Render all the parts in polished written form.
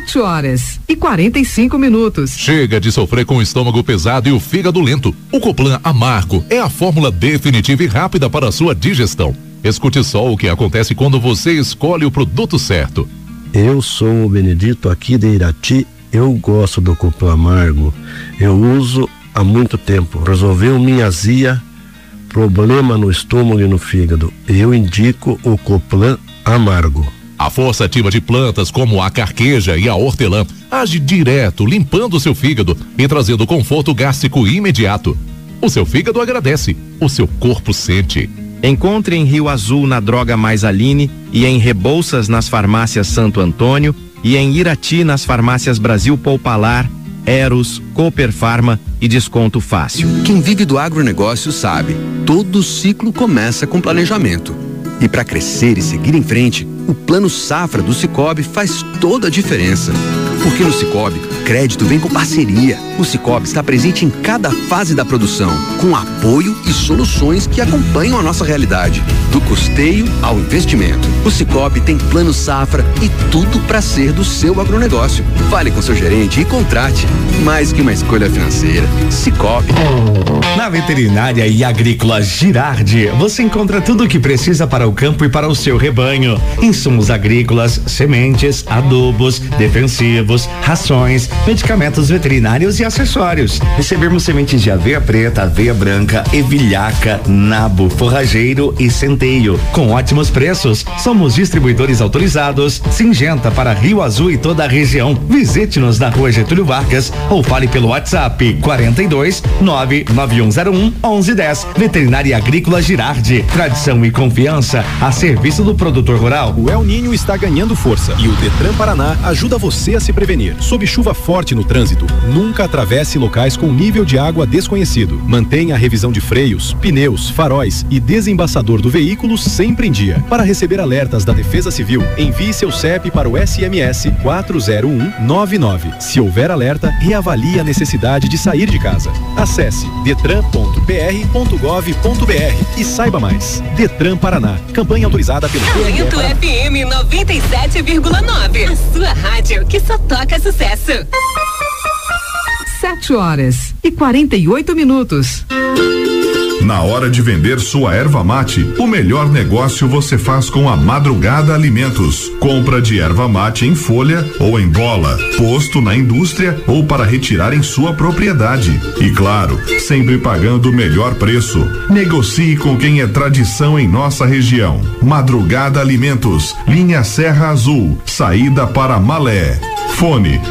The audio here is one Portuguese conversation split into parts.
7h45. Chega de sofrer com o estômago pesado e o fígado lento. O Coplan Amargo é a fórmula definitiva e rápida para a sua digestão. Escute só o que acontece quando você escolhe o produto certo. Eu sou o Benedito aqui de Irati. Eu gosto do Coplan Amargo. Eu uso há muito tempo. Resolveu minha azia, problema no estômago e no fígado. Eu indico o Coplan Amargo. A força ativa de plantas como a carqueja e a hortelã age direto, limpando o seu fígado e trazendo conforto gástrico imediato. O seu fígado agradece, o seu corpo sente. Encontre em Rio Azul na Droga Mais Aline e em Rebouças nas farmácias Santo Antônio e em Irati nas farmácias Brasil Poupalar, Eros, Cooper Farma e Desconto Fácil. Quem vive do agronegócio sabe, todo ciclo começa com planejamento. E para crescer e seguir em frente, o Plano Safra do Sicoob faz toda a diferença. Porque no Sicoob, crédito vem com parceria. O Sicoob está presente em cada fase da produção, com apoio e soluções que acompanham a nossa realidade, do custeio ao investimento. O Sicoob tem Plano Safra e tudo para ser do seu agronegócio. Fale com seu gerente e contrate. Mais que uma escolha financeira, Sicoob. Na Veterinária e Agrícola Girardi, você encontra tudo o que precisa para o campo e para o seu rebanho. Insumos agrícolas, sementes, adubos, defensivos, rações, medicamentos veterinários e acessórios. Recebemos sementes de aveia preta, aveia branca, evilhaca, nabo, forrageiro e centeio. Com ótimos preços, somos distribuidores autorizados. Singenta para Rio Azul e toda a região. Visite-nos na Rua Getúlio Vargas ou fale pelo WhatsApp 42 99101 1110. Veterinária Agrícola Girardi, tradição e confiança a serviço do produtor rural. O El Niño está ganhando força e o Detran Paraná ajuda você a se prevenir. Sob chuva forte no trânsito, nunca atravesse locais com nível de água desconhecido. Mantenha a revisão de freios, pneus, faróis e desembaçador do veículo sempre em dia. Para receber alertas da Defesa Civil, envie seu CEP para o SMS 40199. Se houver alerta, reavalie a necessidade de sair de casa. Acesse detran.pr.gov.br e saiba mais. Detran Paraná, campanha autorizada pelo Talento FM 97,9. A sua rádio que só toca sucesso. 7h48. Na hora de vender sua erva mate, o melhor negócio você faz com a Madrugada Alimentos. Compra de erva mate em folha ou em bola, posto na indústria ou para retirar em sua propriedade. E claro, sempre pagando o melhor preço. Negocie com quem é tradição em nossa região. Madrugada Alimentos, linha Serra Azul, saída para Malé. Fone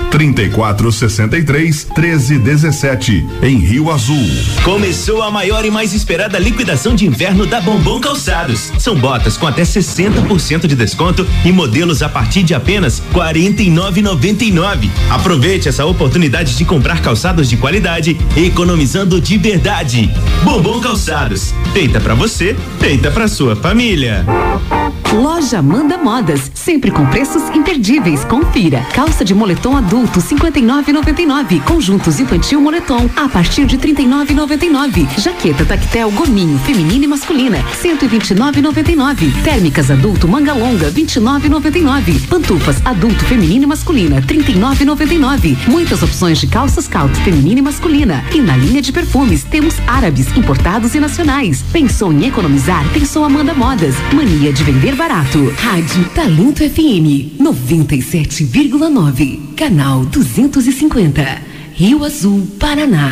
3463-1317, em Rio Azul. Começou a maior e mais esperada liquidação de inverno da Bombom Calçados. São botas com até 60% de desconto e modelos a partir de apenas R$49,99. Aproveite essa oportunidade de comprar calçados de qualidade, economizando de verdade. Bombom Calçados, feita pra você, feita pra sua família. Loja Amanda Modas, sempre com preços imperdíveis. Confira. Calça de moletom adulto, R$59,99. Conjuntos infantil moletom, a partir de R$39,99. Jaqueta tactel gominho, feminina e masculina, R$129,99. Térmicas adulto manga longa, R$29,99. Pantufas adulto feminina e masculina, R$39,99. Muitas opções de calças caldo feminina e masculina. E na linha de perfumes temos árabes, importados e nacionais. Pensou em economizar? Pensou Amanda Modas. Mania de vender barato. Rádio Talento FM 97,9. Canal 250. Rio Azul, Paraná.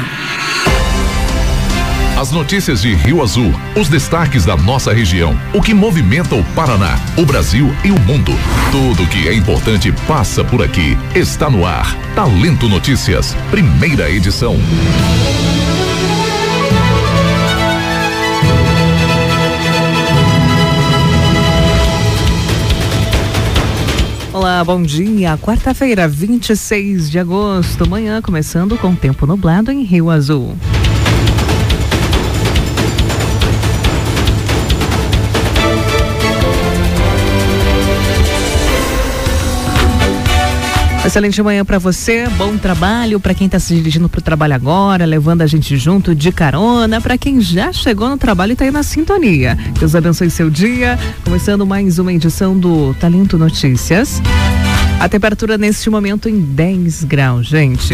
As notícias de Rio Azul, os destaques da nossa região, o que movimenta o Paraná, o Brasil e o mundo. Tudo que é importante passa por aqui. Está no ar. Talento Notícias, primeira edição. Olá, bom dia. Quarta-feira, 26 de agosto, manhã começando com tempo nublado em Rio Azul. Excelente manhã para você, bom trabalho para quem está se dirigindo para o trabalho agora, levando a gente junto de carona, para quem já chegou no trabalho e está aí na sintonia. Deus abençoe seu dia, começando mais uma edição do Talento Notícias. A temperatura neste momento em 10 graus, gente.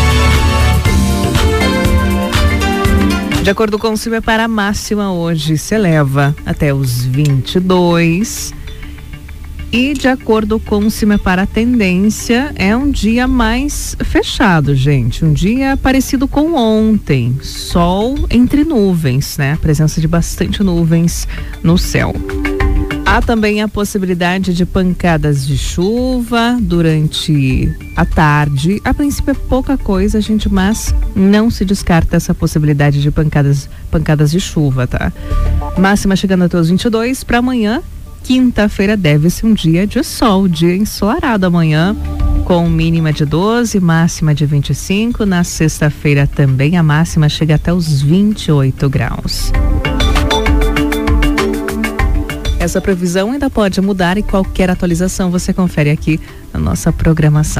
De acordo com o CIMEPAR, a máxima hoje se eleva até os 22. E de acordo com o CIMEPAR, a tendência é um dia mais fechado, gente. Um dia parecido com ontem. Sol entre nuvens, né? Presença de bastante nuvens no céu. Há também a possibilidade de pancadas de chuva durante a tarde. A princípio é pouca coisa, gente, mas não se descarta essa possibilidade de pancadas de chuva, tá? Máxima chegando até os 22 para amanhã. Quinta-feira deve ser um dia de sol, dia ensolarado amanhã, com mínima de 12, máxima de 25. Na sexta-feira também a máxima chega até os 28 graus. Essa previsão ainda pode mudar e qualquer atualização você confere aqui na nossa programação.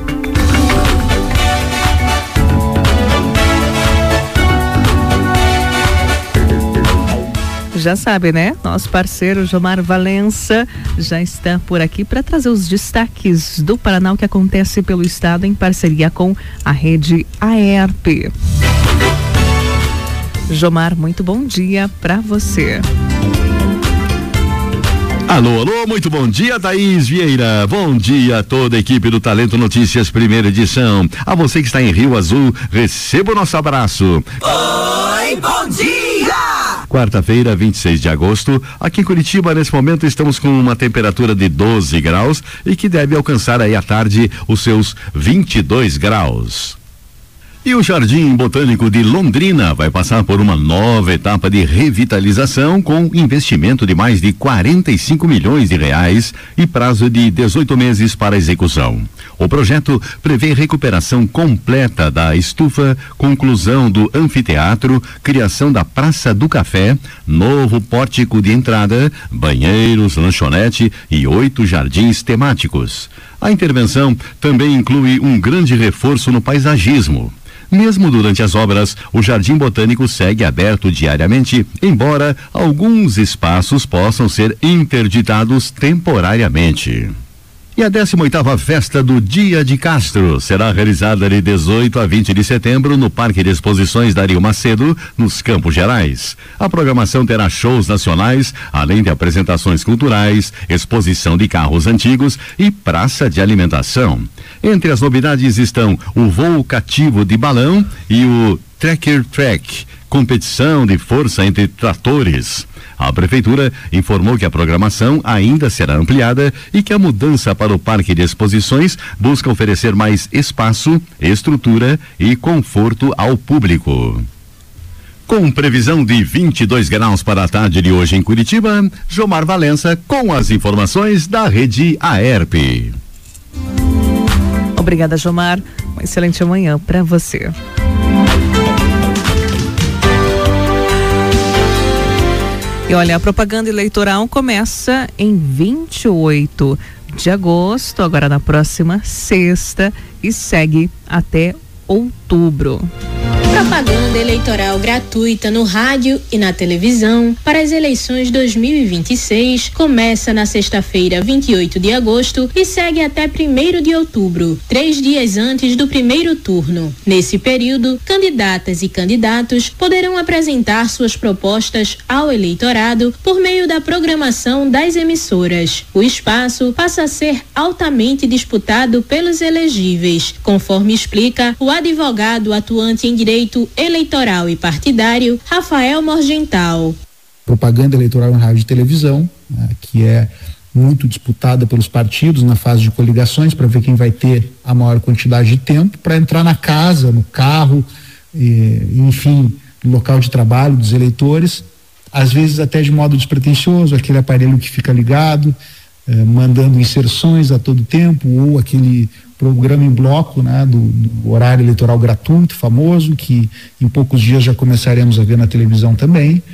Já sabe, né? Nosso parceiro Jomar Valença já está por aqui para trazer os destaques do Paraná, o que acontece pelo estado em parceria com a rede AERP. Jomar, muito bom dia para você. Alô, muito bom dia, Thaís Vieira. Bom dia a toda a equipe do Talento Notícias, primeira edição. A você que está em Rio Azul, receba o nosso abraço. Oi, bom dia! Quarta-feira, 26 de agosto. Aqui em Curitiba, nesse momento, estamos com uma temperatura de 12 graus e que deve alcançar aí à tarde os seus 22 graus. E o Jardim Botânico de Londrina vai passar por uma nova etapa de revitalização com investimento de mais de 45 milhões de reais e prazo de 18 meses para execução. O projeto prevê recuperação completa da estufa, conclusão do anfiteatro, criação da Praça do Café, novo pórtico de entrada, banheiros, lanchonete e 8 jardins temáticos. A intervenção também inclui um grande reforço no paisagismo. Mesmo durante as obras, o Jardim Botânico segue aberto diariamente, embora alguns espaços possam ser interditados temporariamente. E a 18ª Festa do Dia de Castro será realizada de 18 a 20 de setembro no Parque de Exposições Dario Macedo, nos Campos Gerais. A programação terá shows nacionais, além de apresentações culturais, exposição de carros antigos e praça de alimentação. Entre as novidades estão o voo cativo de balão e o Tracker Track, competição de força entre tratores. A prefeitura informou que a programação ainda será ampliada e que a mudança para o Parque de Exposições busca oferecer mais espaço, estrutura e conforto ao público. Com previsão de 22 graus para a tarde de hoje em Curitiba, Jomar Valença com as informações da rede AERP. Obrigada, Jomar. Uma excelente manhã para você. E olha, a propaganda eleitoral começa em 28 de agosto, agora na próxima sexta, e segue até outubro. Propaganda eleitoral gratuita no rádio e na televisão para as eleições 2026 começa na sexta-feira, 28 de agosto e segue até 1º de outubro, 3 dias antes do primeiro turno. Nesse período, candidatas e candidatos poderão apresentar suas propostas ao eleitorado por meio da programação das emissoras. O espaço passa a ser altamente disputado pelos elegíveis, conforme explica o advogado atuante em direito eleitoral e partidário, Rafael Morgental. Propaganda eleitoral em rádio e televisão, né, que é muito disputada pelos partidos na fase de coligações para ver quem vai ter a maior quantidade de tempo para entrar na casa, no carro, enfim, no local de trabalho dos eleitores, às vezes até de modo despretensioso, aquele aparelho que fica ligado, mandando inserções a todo tempo, ou aquele programa em bloco, né, do horário eleitoral gratuito, famoso, que em poucos dias já começaremos a ver na televisão também.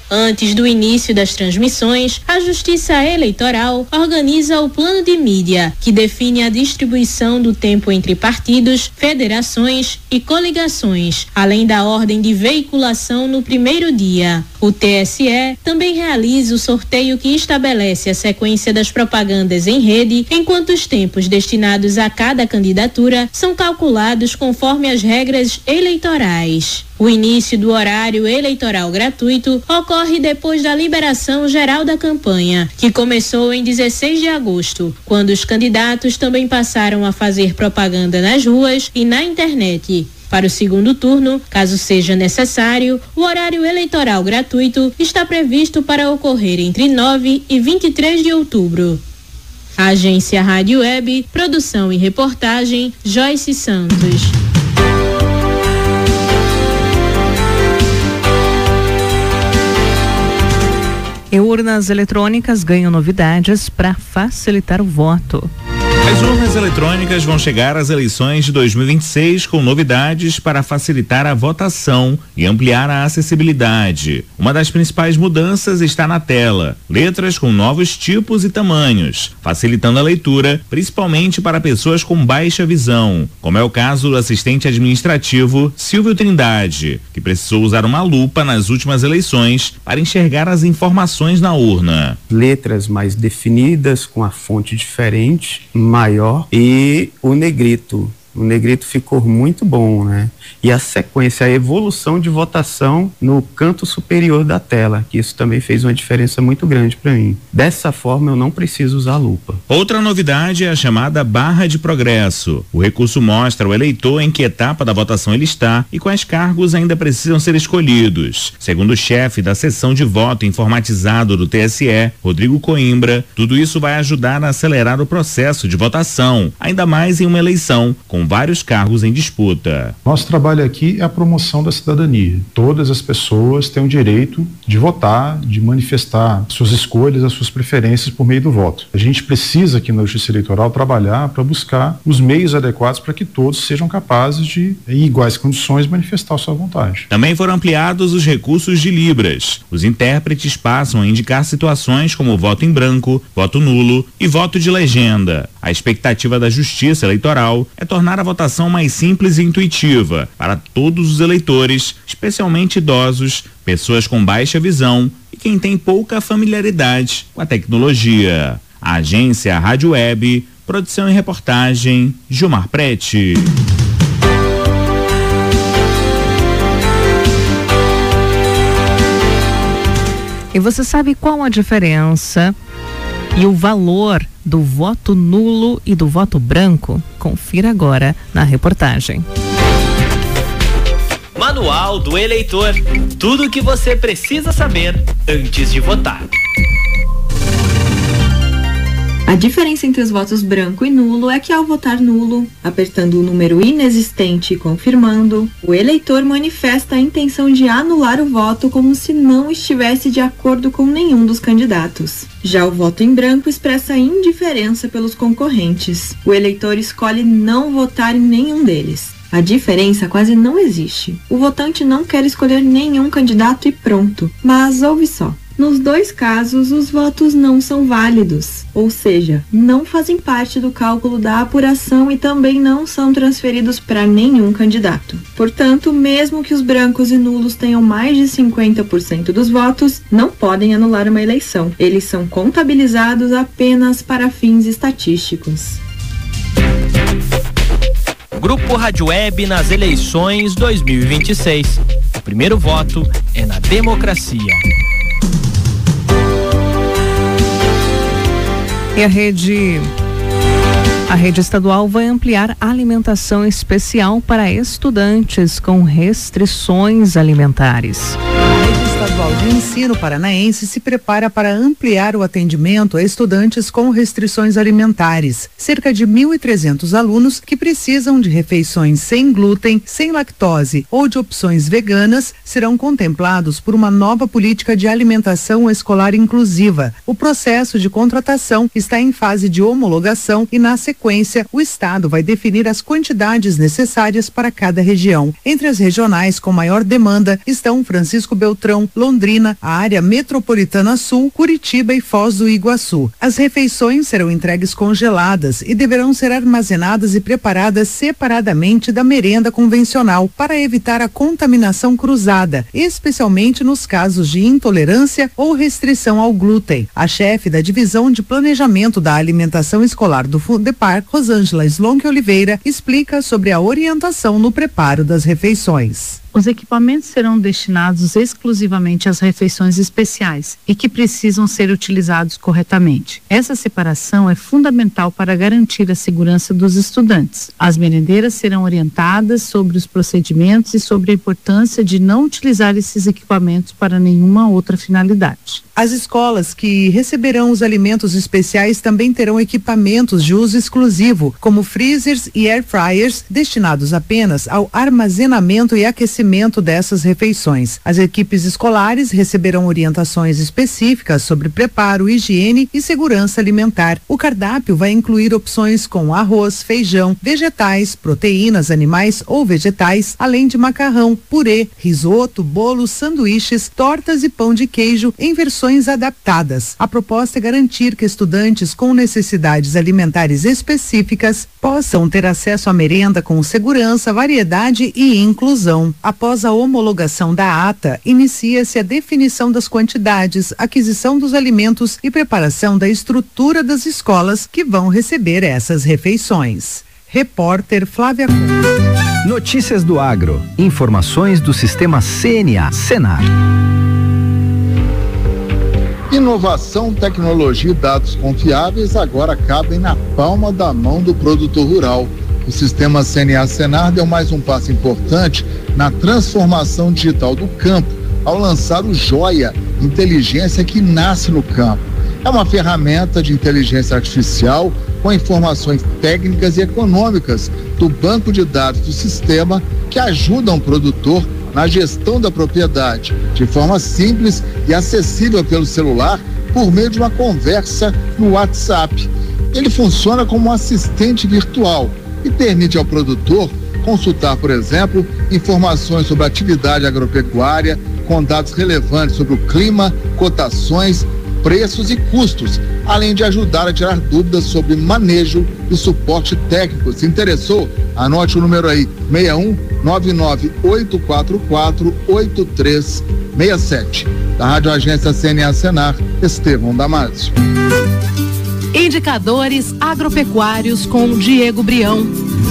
Antes do início das transmissões, a Justiça Eleitoral organiza o plano de mídia, que define a distribuição do tempo entre partidos, federações e coligações, além da ordem de veiculação no primeiro dia. O TSE também realiza o sorteio que estabelece a sequência das propagandas em rede, enquanto os tempos destinados a cada candidatura são calculados conforme as regras eleitorais. O início do horário eleitoral gratuito ocorre depois da liberação geral da campanha, que começou em 16 de agosto, quando os candidatos também passaram a fazer propaganda nas ruas e na internet. Para o segundo turno, caso seja necessário, o horário eleitoral gratuito está previsto para ocorrer entre 9 e 23 de outubro. A Agência Rádio Web, produção e reportagem, Joyce Santos. E urnas eletrônicas ganham novidades para facilitar o voto. As urnas eletrônicas vão chegar às eleições de 2026 com novidades para facilitar a votação e ampliar a acessibilidade. Uma das principais mudanças está na tela: letras com novos tipos e tamanhos, facilitando a leitura, principalmente para pessoas com baixa visão, como é o caso do assistente administrativo Silvio Trindade, que precisou usar uma lupa nas últimas eleições para enxergar as informações na urna. Letras mais definidas, com a fonte diferente, maior, e o negrito. O negrito ficou muito bom, né? E a sequência, a evolução de votação no canto superior da tela, que isso também fez uma diferença muito grande para mim. Dessa forma, eu não preciso usar lupa. Outra novidade é a chamada barra de progresso. O recurso mostra o eleitor em que etapa da votação ele está e quais cargos ainda precisam ser escolhidos. Segundo o chefe da seção de voto informatizado do TSE, Rodrigo Coimbra, tudo isso vai ajudar a acelerar o processo de votação, ainda mais em uma eleição com vários cargos em disputa. Nosso trabalho aqui é a promoção da cidadania. Todas as pessoas têm o direito de votar, de manifestar suas escolhas, as suas preferências por meio do voto. A gente precisa aqui na Justiça Eleitoral trabalhar para buscar os meios adequados para que todos sejam capazes de, em iguais condições, manifestar a sua vontade. Também foram ampliados os recursos de Libras. Os intérpretes passam a indicar situações como voto em branco, voto nulo e voto de legenda. A expectativa da Justiça Eleitoral é tornar a votação mais simples e intuitiva para todos os eleitores, especialmente idosos, pessoas com baixa visão e quem tem pouca familiaridade com a tecnologia. A Agência Rádio Web, produção e reportagem, Gilmar Prete. E você sabe qual a diferença e o valor do voto nulo e do voto branco? Confira agora na reportagem. Manual do Eleitor. Tudo o que você precisa saber antes de votar. A diferença entre os votos branco e nulo é que ao votar nulo, apertando o número inexistente e confirmando, o eleitor manifesta a intenção de anular o voto como se não estivesse de acordo com nenhum dos candidatos. Já o voto em branco expressa a indiferença pelos concorrentes. O eleitor escolhe não votar em nenhum deles. A diferença quase não existe. O votante não quer escolher nenhum candidato e pronto. Mas ouve só. Nos dois casos, os votos não são válidos, ou seja, não fazem parte do cálculo da apuração e também não são transferidos para nenhum candidato. Portanto, mesmo que os brancos e nulos tenham mais de 50% dos votos, não podem anular uma eleição. Eles são contabilizados apenas para fins estatísticos. Grupo Rádio Web nas eleições 2026. O primeiro voto é na democracia. E a rede estadual vai ampliar a alimentação especial para estudantes com restrições alimentares. A rede estadual de ensino paranaense se prepara para ampliar o atendimento a estudantes com restrições alimentares. Cerca de 1.300 alunos que precisam de refeições sem glúten, sem lactose ou de opções veganas serão contemplados por uma nova política de alimentação escolar inclusiva. O processo de contratação está em fase de homologação e, na sequência, o Estado vai definir as quantidades necessárias para cada região. Entre as regionais com maior demanda estão Francisco Beltrão Beltrão, Londrina, a área metropolitana sul, Curitiba e Foz do Iguaçu. As refeições serão entregues congeladas e deverão ser armazenadas e preparadas separadamente da merenda convencional para evitar a contaminação cruzada, especialmente nos casos de intolerância ou restrição ao glúten. A chefe da Divisão de Planejamento da Alimentação Escolar do Fundepar, Rosângela Slonk Oliveira, explica sobre a orientação no preparo das refeições. Os equipamentos serão destinados exclusivamente às refeições especiais e que precisam ser utilizados corretamente. Essa separação é fundamental para garantir a segurança dos estudantes. As merendeiras serão orientadas sobre os procedimentos e sobre a importância de não utilizar esses equipamentos para nenhuma outra finalidade. As escolas que receberão os alimentos especiais também terão equipamentos de uso exclusivo, como freezers e air fryers, destinados apenas ao armazenamento e aquecimento dessas refeições. As equipes escolares receberão orientações específicas sobre preparo, higiene e segurança alimentar. O cardápio vai incluir opções com arroz, feijão, vegetais, proteínas animais ou vegetais, além de macarrão, purê, risoto, bolos, sanduíches, tortas e pão de queijo em versões adaptadas. A proposta é garantir que estudantes com necessidades alimentares específicas possam ter acesso à merenda com segurança, variedade e inclusão. Após a homologação da ata, inicia-se a definição das quantidades, aquisição dos alimentos e preparação da estrutura das escolas que vão receber essas refeições. Repórter Flávia Cunha. Notícias do Agro. Informações do Sistema CNA, Senar. Inovação, tecnologia e dados confiáveis agora cabem na palma da mão do produtor rural. O sistema CNA Senar deu mais um passo importante na transformação digital do campo ao lançar o Joia, inteligência que nasce no campo. É uma ferramenta de inteligência artificial com informações técnicas e econômicas do banco de dados do sistema que ajudam o produtor na gestão da propriedade, de forma simples e acessível pelo celular por meio de uma conversa no WhatsApp. Ele funciona como um assistente virtual e permite ao produtor consultar, por exemplo, informações sobre a atividade agropecuária, com dados relevantes sobre o clima, cotações, preços e custos, além de ajudar a tirar dúvidas sobre manejo e suporte técnico. Se interessou? Anote o número aí, 61-99844-8367. Da Rádio Agência CNA Senar, Estevão Damasio. Indicadores agropecuários com Diego Brião.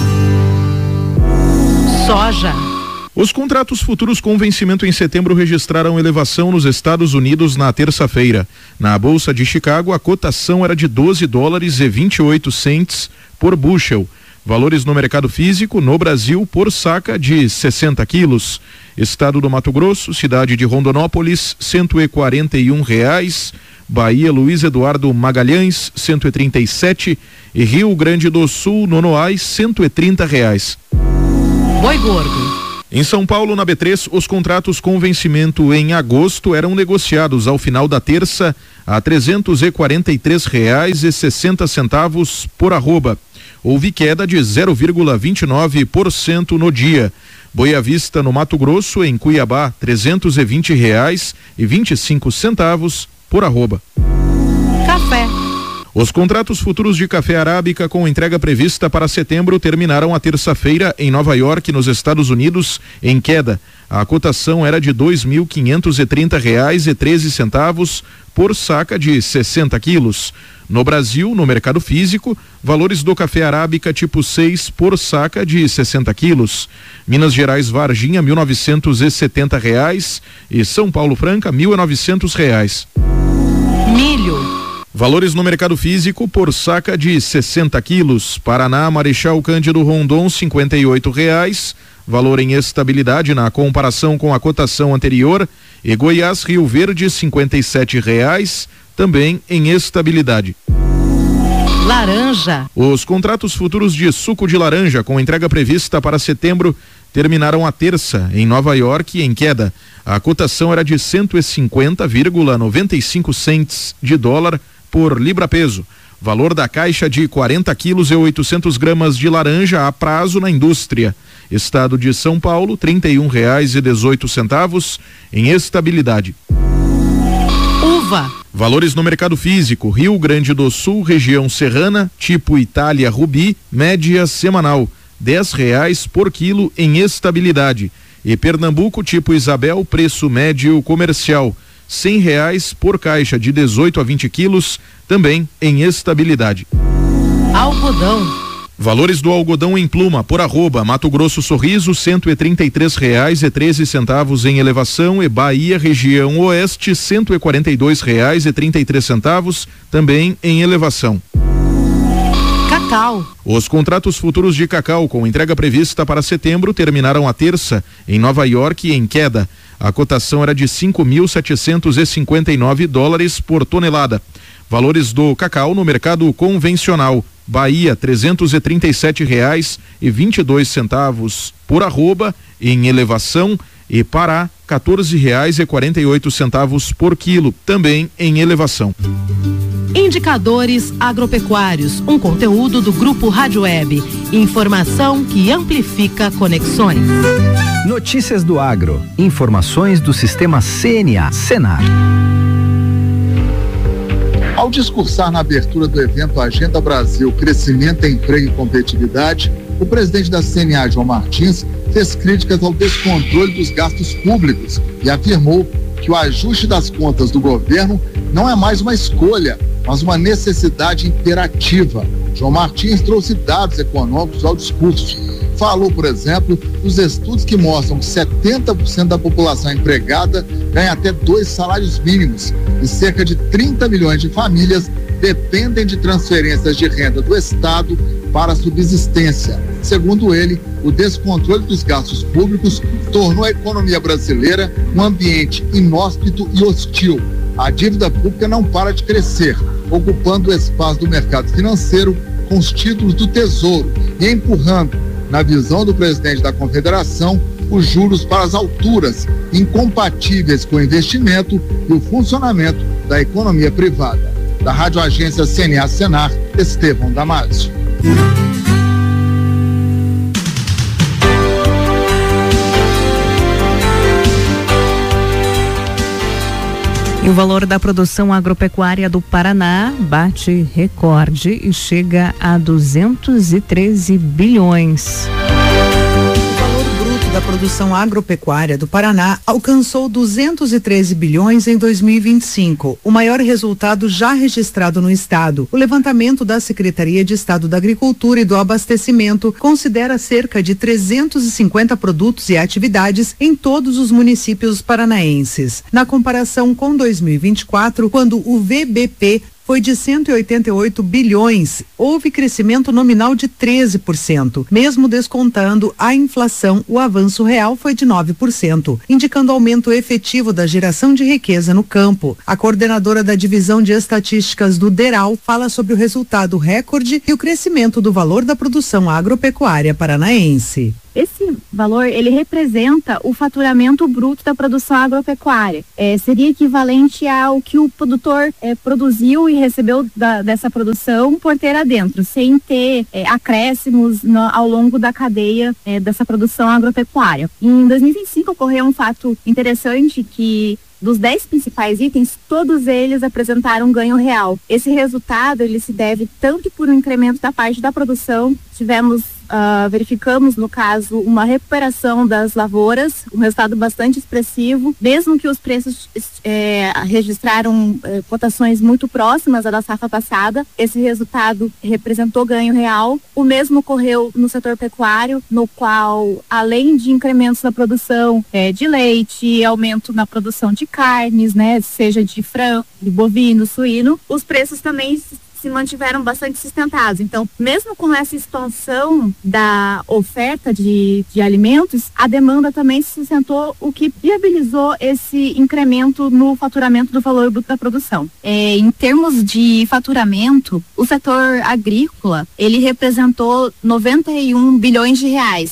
Soja. Os contratos futuros com vencimento em setembro registraram elevação nos Estados Unidos na terça-feira. Na Bolsa de Chicago, a cotação era de $12,28 por bushel. Valores no mercado físico, no Brasil, por saca de 60 quilos. Estado do Mato Grosso, cidade de Rondonópolis, R$141. Bahia, Luiz Eduardo Magalhães, 137. E Rio Grande do Sul, Nonoais, R$130. Boi gordo. Em São Paulo, na B3, os contratos com vencimento em agosto eram negociados ao final da terça a R$343,60 por arroba. Houve queda de 0,29% no dia. Boi à vista no Mato Grosso, em Cuiabá, R$320,25 por arroba. Café. Os contratos futuros de café arábica com entrega prevista para setembro terminaram a terça-feira em Nova York, nos Estados Unidos, em queda. A cotação era de R$2.530,13 por saca de 60 quilos. No Brasil, no mercado físico, valores do café arábica tipo 6 por saca de 60 quilos. Minas Gerais Varginha, R$1.970 e São Paulo Franca, R$1.900. Milho. Valores no mercado físico por saca de 60 quilos. Paraná, Marechal Cândido Rondon, R$58. Valor em estabilidade na comparação com a cotação anterior. E Goiás, Rio Verde, R$57, também em estabilidade. Laranja. Os contratos futuros de suco de laranja com entrega prevista para setembro terminaram a terça em Nova York em queda. A cotação era de 150,95 cents de dólar por libra-peso. Valor da caixa de 40 quilos e 800 gramas de laranja a prazo na indústria. Estado de São Paulo, R$31,18 em estabilidade. Uva. Valores no mercado físico: Rio Grande do Sul, região serrana, tipo Itália Rubi, média semanal, R$10 por quilo em estabilidade. E Pernambuco, tipo Isabel, preço médio comercial, R$100 por caixa de 18 a 20 quilos, também em estabilidade. Algodão. Valores do algodão em pluma por arroba: Mato Grosso Sorriso, R$133,13 em elevação, e Bahia região oeste, R$142,33 também em elevação. Cacau. Os contratos futuros de cacau com entrega prevista para setembro terminaram a terça em Nova York em queda. A cotação era de $5.759 por tonelada. Valores do cacau no mercado convencional: Bahia, R$337,22 por arroba em elevação, e Pará, R$14,48 por quilo, também em elevação. Indicadores agropecuários, um conteúdo do Grupo Rádio Web. Informação que amplifica conexões. Notícias do Agro. Informações do Sistema CNA, Senar. Ao discursar na abertura do evento Agenda Brasil, Crescimento, Emprego e Competitividade, o presidente da CNA, João Martins, fez críticas ao descontrole dos gastos públicos e afirmou que o ajuste das contas do governo não é mais uma escolha, mas uma necessidade imperativa. João Martins trouxe dados econômicos ao discurso. Falou, por exemplo, dos estudos que mostram que 70% da população empregada ganha até 2 salários mínimos e cerca de 30 milhões de famílias dependem de transferências de renda do Estado para a subsistência. Segundo ele, o descontrole dos gastos públicos tornou a economia brasileira um ambiente inóspito e hostil. A dívida pública não para de crescer, ocupando o espaço do mercado financeiro com os títulos do Tesouro e empurrando, na visão do presidente da Confederação, os juros para as alturas, incompatíveis com o investimento e o funcionamento da economia privada. Da Rádio Agência CNA Senar, Estevão Damasio. E o valor da produção agropecuária do Paraná bate recorde e chega a 213 bilhões. Da produção agropecuária do Paraná alcançou 213 bilhões em 2025, o maior resultado já registrado no estado. O levantamento da Secretaria de Estado da Agricultura e do Abastecimento considera cerca de 350 produtos e atividades em todos os municípios paranaenses. Na comparação com 2024, quando o VBP foi de 188 bilhões. Houve crescimento nominal de 13%. Mesmo descontando a inflação, o avanço real foi de 9%, indicando aumento efetivo da geração de riqueza no campo. A coordenadora da Divisão de Estatísticas do DERAL fala sobre o resultado recorde e o crescimento do valor da produção agropecuária paranaense. Esse valor, ele representa o faturamento bruto da produção agropecuária. Seria equivalente ao que o produtor produziu e recebeu dessa produção porteira dentro, sem ter acréscimos ao longo da cadeia dessa produção agropecuária. Em 2025 ocorreu um fato interessante que dos 10 principais itens, todos eles apresentaram ganho real. Esse resultado ele se deve tanto por um incremento da parte da produção, verificamos no caso uma recuperação das lavouras, um resultado bastante expressivo, mesmo que os preços registraram cotações muito próximas à da safra passada, esse resultado representou ganho real. O mesmo ocorreu no setor pecuário, no qual, além de incrementos na produção de leite, aumento na produção de carnes, né, seja de frango, de bovino, suíno, os preços também se mantiveram bastante sustentados. Então, mesmo com essa expansão da oferta de alimentos, a demanda também se sustentou, o que viabilizou esse incremento no faturamento do valor bruto da produção. Em termos de faturamento, o setor agrícola, ele representou 91 bilhões de reais,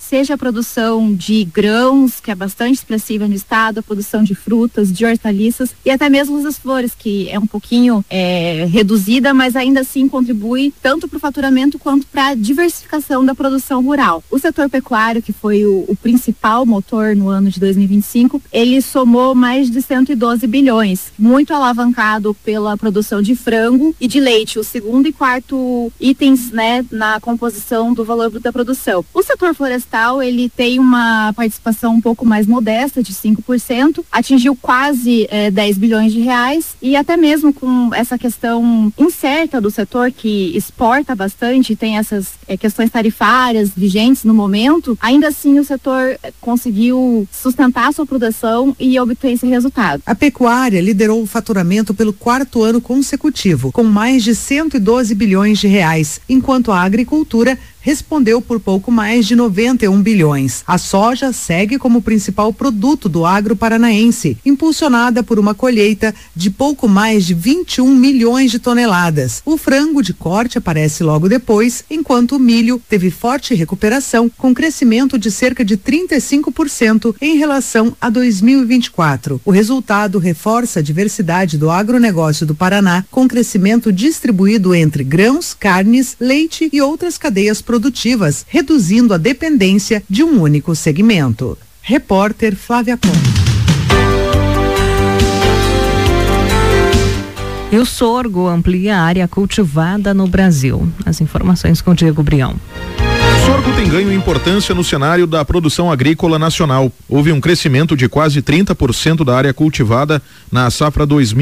seja a produção de grãos, que é bastante expressiva no estado, a produção de frutas, de hortaliças e até mesmo as flores, que é um pouquinho reduzida, mas ainda assim contribui tanto para o faturamento quanto para a diversificação da produção rural. O setor pecuário, que foi o principal motor no ano de 2025, ele somou mais de 112 bilhões, muito alavancado pela produção de frango e de leite, o segundo e quarto itens, né, na composição do valor bruto da produção. O setor florestal, ele tem uma participação um pouco mais modesta, de 5%, atingiu quase 10 bilhões de reais, e até mesmo com essa questão incerta do setor, que exporta bastante, tem essas questões tarifárias vigentes no momento, ainda assim o setor conseguiu sustentar a sua produção e obter esse resultado. A pecuária liderou o faturamento pelo 4º ano consecutivo, com mais de 112 bilhões de reais, enquanto a agricultura respondeu por pouco mais de 91 bilhões. A soja segue como principal produto do agro paranaense, impulsionada por uma colheita de pouco mais de 21 milhões de toneladas. O frango de corte aparece logo depois, enquanto o milho teve forte recuperação, com crescimento de cerca de 35% em relação a 2024. O resultado reforça a diversidade do agronegócio do Paraná, com crescimento distribuído entre grãos, carnes, leite e outras cadeias produtivas, reduzindo a dependência de um único segmento. Repórter Flávia Ponte. E o sorgo amplia a área cultivada no Brasil. As informações com Diego Brião. O sorgo tem ganho importância no cenário da produção agrícola nacional. Houve um crescimento de quase 30% da área cultivada na safra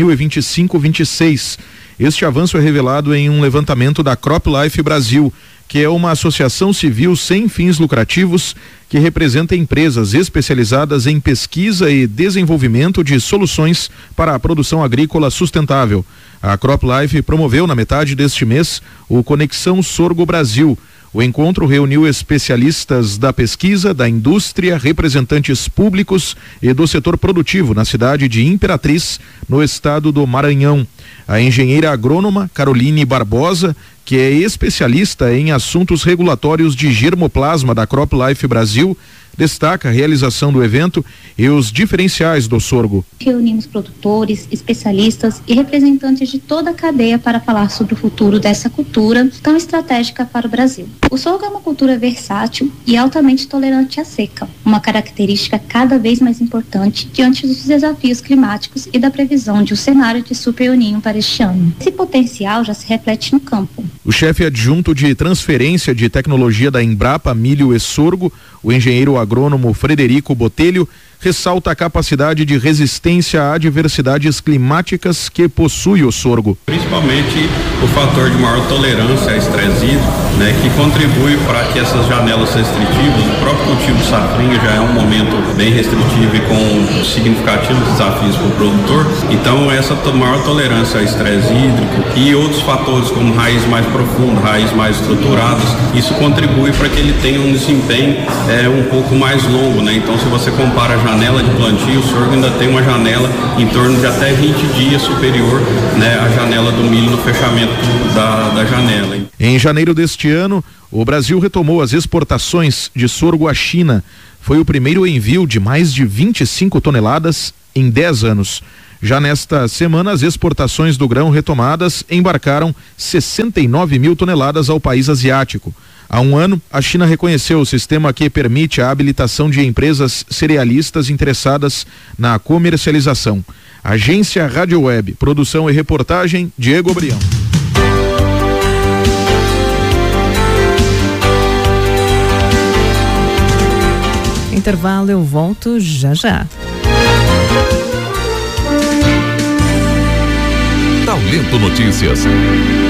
2025-26. Este avanço é revelado em um levantamento da CropLife Brasil, que é uma associação civil sem fins lucrativos que representa empresas especializadas em pesquisa e desenvolvimento de soluções para a produção agrícola sustentável. A CropLife promoveu na metade deste mês o Conexão Sorgo Brasil. O encontro reuniu especialistas da pesquisa, da indústria, representantes públicos e do setor produtivo na cidade de Imperatriz, no estado do Maranhão. A engenheira agrônoma Caroline Barbosa, que é especialista em assuntos regulatórios de germoplasma da CropLife Brasil, destaca a realização do evento e os diferenciais do sorgo. Reunimos produtores, especialistas e representantes de toda a cadeia para falar sobre o futuro dessa cultura tão estratégica para o Brasil. O sorgo é uma cultura versátil e altamente tolerante à seca, uma característica cada vez mais importante diante dos desafios climáticos e da previsão de um cenário de Super El Niño para este ano. Esse potencial já se reflete no campo. O chefe adjunto de transferência de tecnologia da Embrapa Milho e Sorgo, o engenheiro agrônomo Frederico Botelho, ressalta a capacidade de resistência a adversidades climáticas que possui o sorgo. Principalmente o fator de maior tolerância a estresse hídrico, né, que contribui para que essas janelas restritivas, o próprio cultivo de safrinha já é um momento bem restritivo e com significativos desafios para o produtor. Então essa maior tolerância a estresse hídrico e outros fatores como raízes mais profundas, raízes mais estruturadas, isso contribui para que ele tenha um desempenho um pouco mais longo, né? Então se você compara a janela de plantio, o sorgo ainda tem uma janela em torno de até 20 dias superior, né, à janela do milho no fechamento da janela. Em janeiro deste ano, o Brasil retomou as exportações de sorgo à China. Foi o primeiro envio de mais de 25 toneladas em 10 anos. Já nesta semana, as exportações do grão retomadas embarcaram 69 mil toneladas ao país asiático. Há um ano, a China reconheceu o sistema que permite a habilitação de empresas cerealistas interessadas na comercialização. Agência Rádio Web, produção e reportagem, Diego Brião. Intervalo, eu volto já já. Talento Notícias.